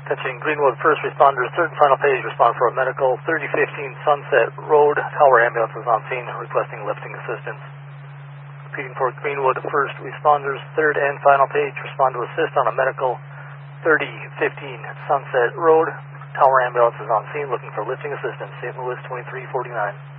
Touching Greenwood, first responders, third and final page, respond for a medical. 3015 Sunset Road, Tower ambulance is on scene, requesting lifting assistance. Repeating for Greenwood, first responders, third and final page, respond to assist on a medical. 3015 Sunset Road, Tower ambulance is on scene, looking for lifting assistance. St. Louis 2349.